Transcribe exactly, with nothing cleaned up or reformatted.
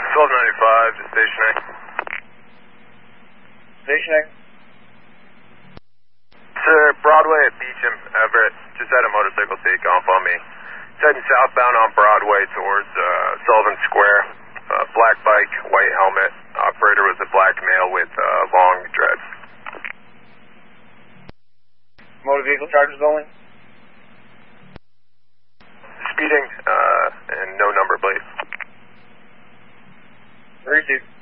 twelve ninety-five to stationary. Stationary. Sir, Broadway at Beecham, Everett. Just had a motorcycle take off on me. It's heading southbound on Broadway towards uh, Sullivan Square. Uh, black bike, white helmet. Operator was a black male with uh, long dreads. Motor vehicle charges only? Speeding uh, and no number plate. Received.